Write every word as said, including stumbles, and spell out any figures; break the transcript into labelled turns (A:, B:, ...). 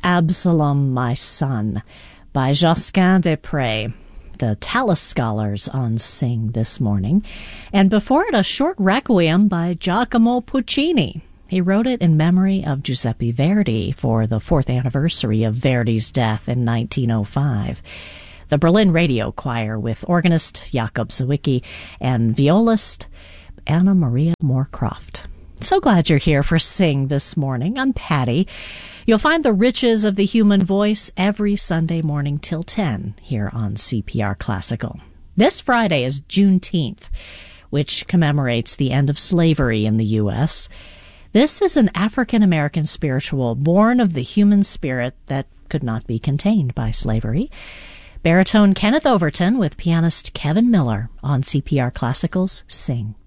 A: Absalom, My Son by Josquin des Prez, the Tallis Scholars on Sing this morning. And before it, a short requiem by Giacomo Puccini. He wrote it in memory of Giuseppe Verdi for the fourth anniversary of Verdi's death in nineteen oh five. The Berlin Radio Choir with organist Jakob Sawicki and violist Anna Maria Moorcroft. So glad you're here for Sing this morning. I'm Patty. You'll find the riches of the human voice every Sunday morning till ten here on C P R Classical. This Friday is Juneteenth, which commemorates the end of slavery in the U S This is an African-American spiritual born of the human spirit that could not be contained by slavery. Baritone Kenneth Overton with pianist Kevin Miller on C P R Classical's Sing.